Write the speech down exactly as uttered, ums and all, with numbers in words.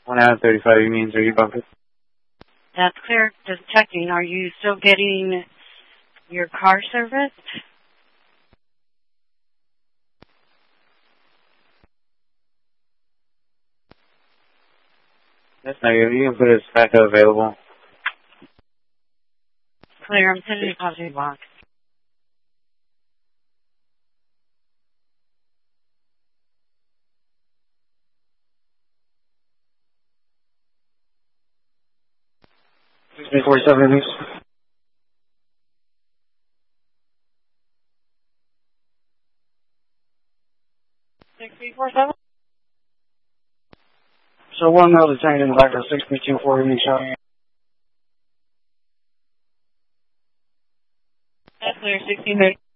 one out of thirty-five, you mean three buckets? That's clear. Just checking. Are you still getting your car serviced? That's negative. You can put a stack available. Clear. I'm sending a deposit box. six forty-seven, please. six three four seven? So one male detained in the back of sixty-two forty shot. That's clear. sixteen thirty.